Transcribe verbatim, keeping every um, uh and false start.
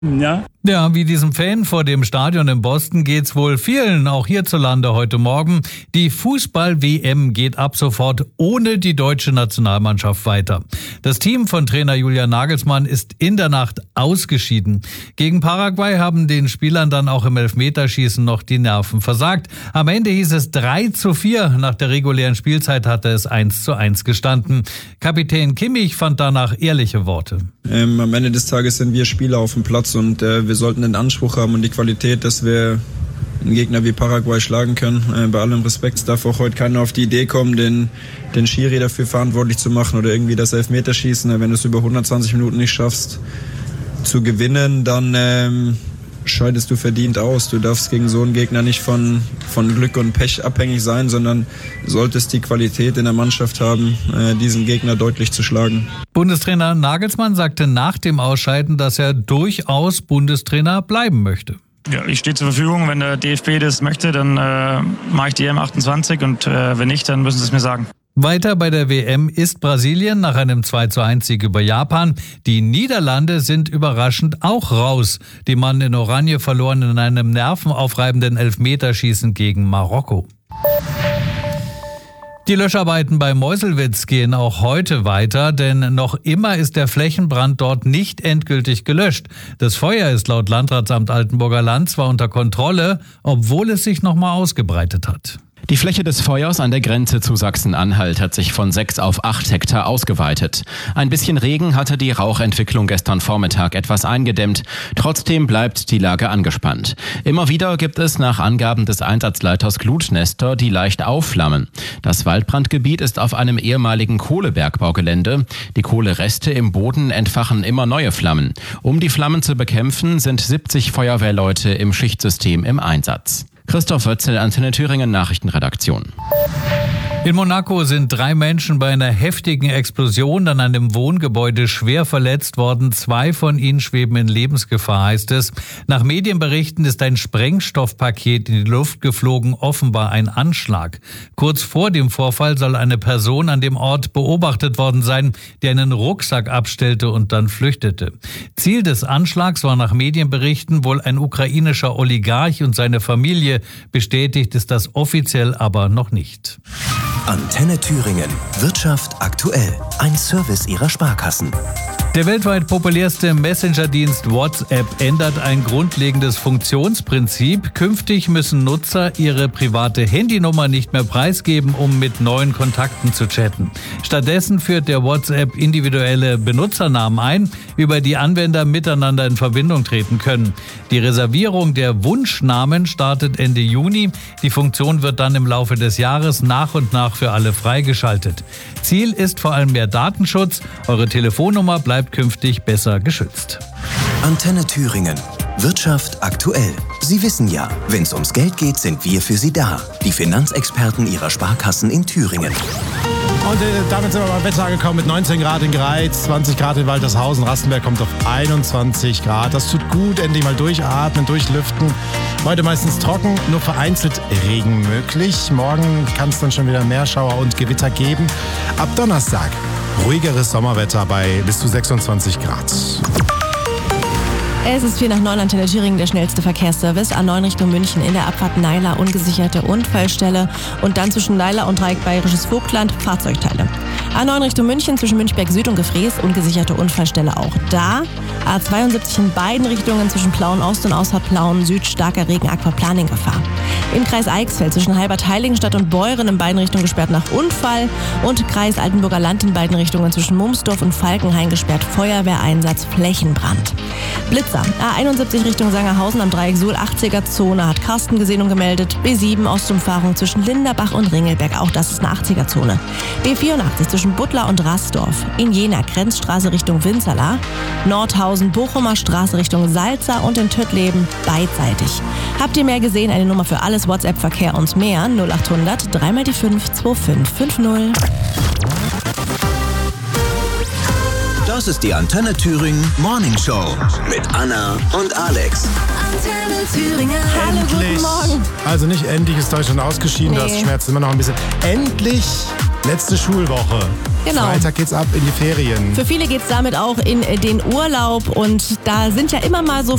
Ja. Ja, wie diesem Fan vor dem Stadion in Boston geht's wohl vielen, auch hierzulande heute Morgen. Die Fußball-W M geht ab sofort ohne die deutsche Nationalmannschaft weiter. Das Team von Trainer Julian Nagelsmann ist in der Nacht ausgeschieden. Gegen Paraguay haben den Spielern dann auch im Elfmeterschießen noch die Nerven versagt. Am Ende hieß es drei zu vier. Nach der regulären Spielzeit hatte es eins zu eins gestanden. Kapitän Kimmich fand danach ehrliche Worte. Ähm, am Ende des Tages sind wir Spieler auf dem Platz und äh, wir sollten den Anspruch haben und die Qualität, dass wir einen Gegner wie Paraguay schlagen können. Äh, bei allem Respekt, es darf auch heute keiner auf die Idee kommen, den, den Schiri dafür verantwortlich zu machen oder irgendwie das Elfmeterschießen. Wenn du es über hundertzwanzig Minuten nicht schaffst zu gewinnen, dann ähm, scheidest du verdient aus. Du darfst gegen so einen Gegner nicht von, von Glück und Pech abhängig sein, sondern solltest die Qualität in der Mannschaft haben, äh, diesen Gegner deutlich zu schlagen. Bundestrainer Nagelsmann sagte nach dem Ausscheiden, dass er durchaus Bundestrainer bleiben möchte. Ja, ich stehe zur Verfügung. Wenn der D F B das möchte, dann äh, mache ich die E M achtundzwanzig und äh, wenn nicht, dann müssen sie es mir sagen. Weiter bei der W M ist Brasilien nach einem zwei zu eins Sieg über Japan. Die Niederlande sind überraschend auch raus. Die Mann in Oranje verloren in einem nervenaufreibenden Elfmeterschießen gegen Marokko. Die Löscharbeiten bei Meuselwitz gehen auch heute weiter, denn noch immer ist der Flächenbrand dort nicht endgültig gelöscht. Das Feuer ist laut Landratsamt Altenburger Land zwar unter Kontrolle, obwohl es sich nochmal ausgebreitet hat. Die Fläche des Feuers an der Grenze zu Sachsen-Anhalt hat sich von sechs auf acht Hektar ausgeweitet. Ein bisschen Regen hatte die Rauchentwicklung gestern Vormittag etwas eingedämmt. Trotzdem bleibt die Lage angespannt. Immer wieder gibt es nach Angaben des Einsatzleiters Glutnester die leicht aufflammen. Das Waldbrandgebiet ist auf einem ehemaligen Kohlebergbaugelände. Die Kohlereste im Boden entfachen immer neue Flammen. Um die Flammen zu bekämpfen, sind siebzig Feuerwehrleute im Schichtsystem im Einsatz. Christoph Wötzel, Antenne Thüringen Nachrichtenredaktion. In Monaco sind drei Menschen bei einer heftigen Explosion an einem Wohngebäude schwer verletzt worden. Zwei von ihnen schweben in Lebensgefahr, heißt es. Nach Medienberichten ist ein Sprengstoffpaket in die Luft geflogen, offenbar ein Anschlag. Kurz vor dem Vorfall soll eine Person an dem Ort beobachtet worden sein, die einen Rucksack abstellte und dann flüchtete. Ziel des Anschlags war nach Medienberichten wohl ein ukrainischer Oligarch und seine Familie. Bestätigt ist das offiziell aber noch nicht. Antenne Thüringen. Wirtschaft aktuell. Ein Service Ihrer Sparkassen. Der weltweit populärste Messenger-Dienst WhatsApp ändert ein grundlegendes Funktionsprinzip. Künftig müssen Nutzer ihre private Handynummer nicht mehr preisgeben, um mit neuen Kontakten zu chatten. Stattdessen führt der WhatsApp individuelle Benutzernamen ein, über die Anwender miteinander in Verbindung treten können. Die Reservierung der Wunschnamen startet Ende Juni. Die Funktion wird dann im Laufe des Jahres nach und nach für alle freigeschaltet. Ziel ist vor allem mehr Datenschutz. Eure Telefonnummer bleibt künftig besser geschützt. Antenne Thüringen. Wirtschaft aktuell. Sie wissen ja, wenn es ums Geld geht, sind wir für Sie da. Die Finanzexperten Ihrer Sparkassen in Thüringen. Und äh, damit sind wir beim Wetter angekommen mit neunzehn Grad in Greiz, zwanzig Grad in Waltershausen. Rastenberg kommt auf einundzwanzig Grad. Das tut gut, endlich mal durchatmen, durchlüften. Heute meistens trocken, nur vereinzelt Regen möglich. Morgen kann es dann schon wieder mehr Schauer und Gewitter geben. Ab Donnerstag ruhigeres Sommerwetter bei bis zu sechsundzwanzig Grad. Es ist vier nach neun, Antenne Thüringen, der schnellste Verkehrsservice. A neun Richtung München in der Abfahrt Naila, ungesicherte Unfallstelle. Und dann zwischen Naila und Dreieck Bayerisches Vogtland, Fahrzeugteile. A neun Richtung München zwischen Münchberg Süd und Gefrees, ungesicherte Unfallstelle auch da. A zweiundsiebzig in beiden Richtungen zwischen Plauen Ost und Ausfahrt Plauen Süd, starker Regen, Aquaplaning-Gefahr. Im Kreis Eichsfeld zwischen Halbert-Heiligenstadt und Beuren in beiden Richtungen gesperrt nach Unfall. Und Kreis Altenburger Land in beiden Richtungen zwischen Mumsdorf und Falkenhain gesperrt, Feuerwehreinsatz, Flächenbrand. Blitzer. A einundsiebzig Richtung Sangerhausen am Dreieck Suhl, achtziger-Zone, hat Carsten gesehen und gemeldet. B sieben Ostumfahrung zwischen Linderbach und Ringelberg, auch das ist eine achtziger-Zone. B vierundachtzig zwischen Butler und Rasdorf. In Jena Grenzstraße Richtung Winzerla. Nordhausen Bochumer Straße Richtung Salza und in Töttleben beidseitig. Habt ihr mehr gesehen? Eine Nummer für alles WhatsApp-Verkehr und mehr. null achthundert drei mal die fünf zwei fünf fünf null. Das ist die Antenne Thüringen Morning Show mit Anna und Alex. Antenne Thüringen. Hallo, Endlich. guten Morgen. Also nicht endlich ist Deutschland ausgeschieden, Nee. das schmerzt immer noch ein bisschen. Endlich Letzte Schulwoche. Genau. Freitag geht's ab in die Ferien. Für viele geht's damit auch in den Urlaub und da sind ja immer mal so